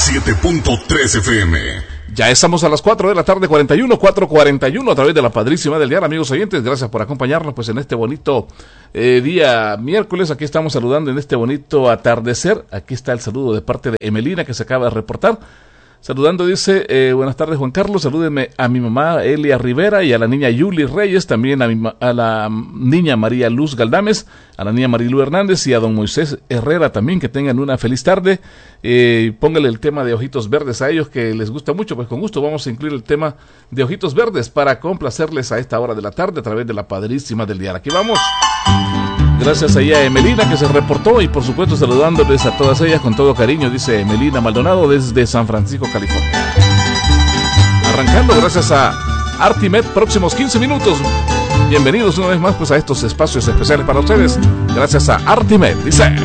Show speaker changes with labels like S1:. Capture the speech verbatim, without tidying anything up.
S1: siete punto tres F M.
S2: Ya estamos a las cuatro de la tarde, cuarenta y uno, cuatro cuarenta y uno, a través de la Padrísima del Dial. Amigos oyentes, gracias por acompañarnos pues en este bonito eh, día miércoles. Aquí estamos saludando en este bonito atardecer. Aquí está el saludo de parte de Emelina, que se acaba de reportar. Saludando, dice, eh, buenas tardes Juan Carlos, salúdenme a mi mamá Elia Rivera y a la niña Yuli Reyes, también a, mi, a la niña María Luz Galdames, a la niña Marilu Hernández y a don Moisés Herrera también, que tengan una feliz tarde. Eh, póngale el tema de Ojitos Verdes a ellos, que les gusta mucho, pues con gusto vamos a incluir el tema de Ojitos Verdes para complacerles a esta hora de la tarde a través de la Padrísima del Dial. Aquí vamos. Gracias ahí a Emelina, que se reportó, y por supuesto saludándoles a todas ellas con todo cariño, dice Emelina Maldonado desde San Francisco, California. Arrancando gracias a Artimed, próximos quince minutos. Bienvenidos una vez más pues a estos espacios especiales para ustedes. Gracias a Artimed, dice.